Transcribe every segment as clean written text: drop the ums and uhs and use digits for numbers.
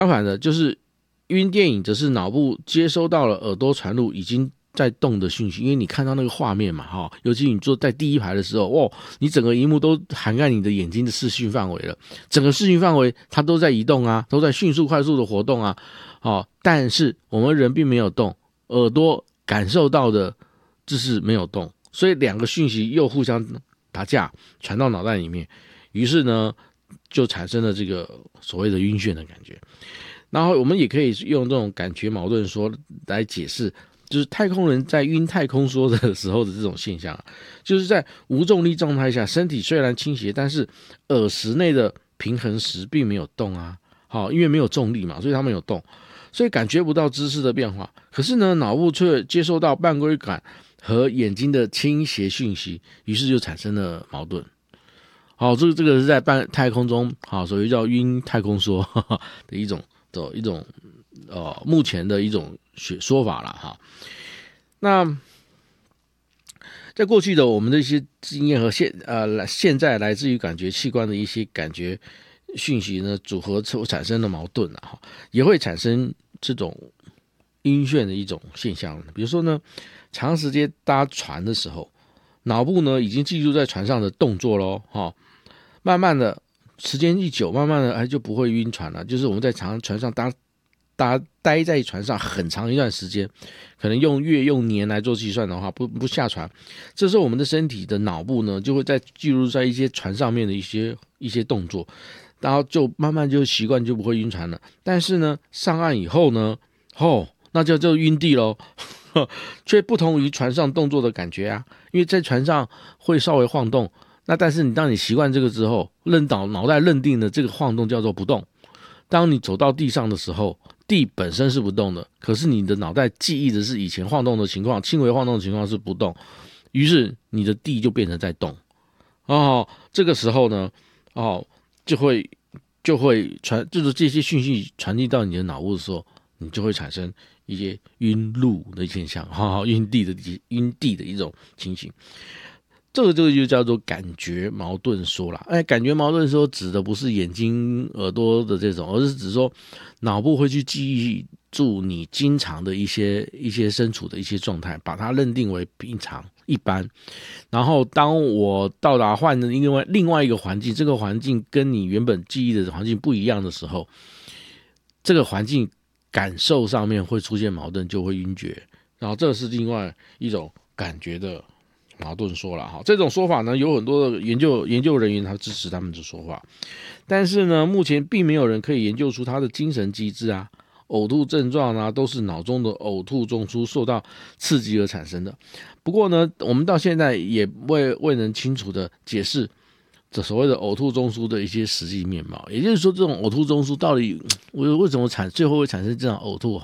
相反的，就是晕电影则是脑部接收到了耳朵传入已经在动的讯息，因为你看到那个画面嘛，尤其你坐在第一排的时候，你整个荧幕都涵盖你的眼睛的视讯范围了，整个视讯范围它都在移动啊，都在迅速快速的活动啊，但是我们人并没有动，耳朵感受到的就是没有动，所以两个讯息又互相打架，传到脑袋里面，于是呢，就产生了这个所谓的晕眩的感觉。然后我们也可以用这种感觉矛盾说来解释，就是太空人在晕太空梭的时候的这种现象，就是在无重力状态下，身体虽然倾斜，但是耳石内的平衡石并没有动啊。因为没有重力嘛，所以它没有动，所以感觉不到姿势的变化。可是呢，脑部却接收到半规感和眼睛的倾斜讯息，于是就产生了矛盾。这个是在太空中，所谓叫晕太空梭的一种目前的一种说法了。那在过去的我们的一些经验和现在来自于感觉器官的一些感觉讯息呢组合产生的矛盾也会产生这种晕眩的一种现象。比如说呢，长时间搭船的时候，脑部呢已经记住在船上的动作咯，慢慢的时间一久，慢慢的就不会晕船了。就是我们在船上待在船上很长一段时间，可能用月用年来做计算的话，不下船，这时候我们的身体的脑部呢就会在记录在一些船上面的一些动作，然后就慢慢就习惯，就不会晕船了。但是呢，上岸以后呢，那就晕地咯却不同于船上动作的感觉啊，因为在船上会稍微晃动，那但是当你习惯这个之后，脑袋认定了这个晃动叫做不动。当你走到地上的时候，地本身是不动的，可是你的脑袋记忆的是以前晃动的情况，轻微晃动的情况是不动，于是你的地就变成在动。这个时候呢，就会就是这些讯息传递到你的脑部的时候，你就会产生一些晕路的现象，晕地的一种情形。这个就叫做感觉矛盾说啦。感觉矛盾说指的不是眼睛耳朵的这种，而是指说脑部会去记忆住你经常的一些身处的一些状态，把它认定为平常一般。然后当我到达换了另外一个环境，这个环境跟你原本记忆的环境不一样的时候，这个环境感受上面会出现矛盾，就会晕厥。然后这是另外一种感觉的矛盾说了。这种说法呢，有很多的研究人员他支持他们的说法，但是呢，目前并没有人可以研究出他的精神机制啊、呕吐症状啊，都是脑中的呕吐中枢受到刺激而产生的。不过呢，我们到现在也未能清楚的解释这所谓的呕吐中枢的一些实际面貌。也就是说，这种呕吐中枢到底为什么最后会产生这样呕吐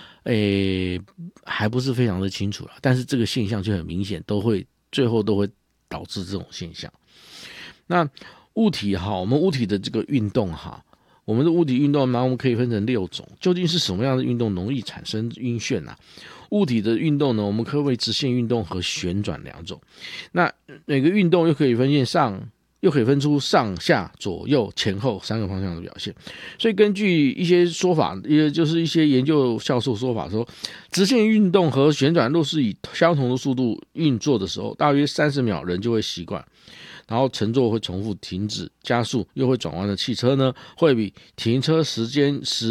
还不是非常的清楚了。但是这个现象就很明显，最后都会导致这种现象。那物体我们物体的这个运动我们的物体运动呢，我们可以分成6种。究竟是什么样的运动容易产生晕眩呢？物体的运动呢，我们可以为直线运动和旋转2种。那每个运动又可以分出上下左右前后3个方向的表现。所以根据一些说法，也就是一些研究教授说法说，直线运动和旋转若是以相同的速度运作的时候，大约30秒人就会习惯。然后乘坐会重复停止加速又会转弯的汽车呢，会比停车时间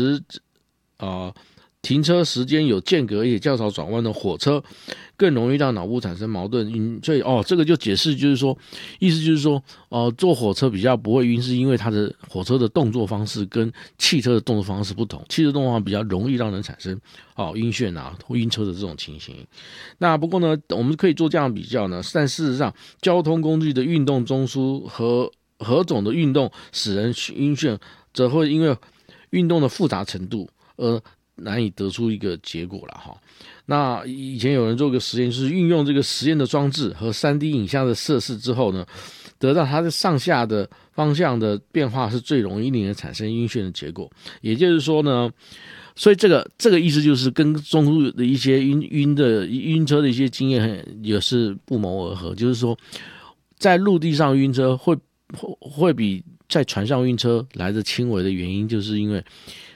有间隔也较少转弯的火车更容易让脑部产生矛盾。所以这个就解释就是说，意思就是说坐火车比较不会晕，是因为它的火车的动作方式跟汽车的动作方式不同，汽车动作方式比较容易让人产生晕眩晕车的这种情形。那不过呢，我们可以做这样的比较呢，但事实上交通工具的运动中枢和何种的运动使人晕眩，则会因为运动的复杂程度而难以得出一个结果了那以前有人做个实验，就是运用这个实验的装置和 3D 影像的测试之后呢，得到它的上下的方向的变化是最容易令人产生晕眩的结果。也就是说呢，所以这个意思就是跟中途的一些晕车的一些经验也是不谋而合。就是说，在陆地上晕车会比在船上晕车来的轻微的原因，就是因为